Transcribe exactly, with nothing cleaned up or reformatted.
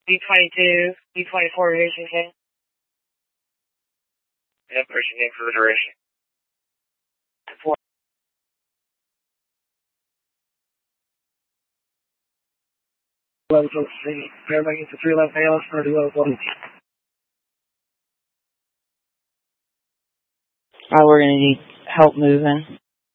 B twenty-two, B twenty-four, Vision King. Yeah, pushing in for the duration. Four. Level three, paramedic to three eleven A L S for the level one. Alright, we're gonna need help moving.